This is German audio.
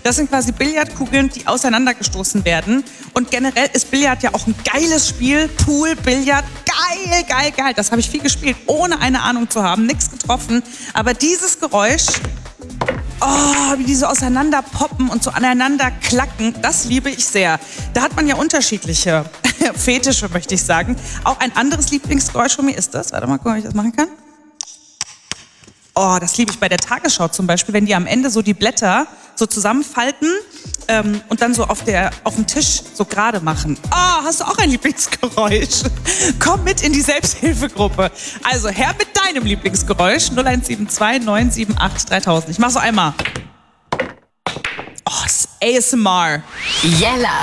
Das sind quasi Billardkugeln, die auseinandergestoßen werden. Und generell ist Billard ja auch ein geiles Spiel. Pool, Billard, geil. Das habe ich viel gespielt, ohne eine Ahnung zu haben. Nichts getroffen. Aber dieses Geräusch, wie die so auseinander poppen und so aneinander klacken, das liebe ich sehr. Da hat man ja unterschiedliche Fetische, möchte ich sagen. Auch ein anderes Lieblingsgeräusch von mir ist das. Warte mal, gucken, ob ich das machen kann. Oh, das liebe ich bei der Tagesschau zum Beispiel, wenn die am Ende so die Blätter so zusammenfalten und dann so auf dem Tisch so gerade machen. Oh, hast du auch ein Lieblingsgeräusch? Komm mit in die Selbsthilfegruppe. Also her mit deinem Lieblingsgeräusch 0172 978 3000. Ich mach so einmal. Oh, das ist ASMR. Yella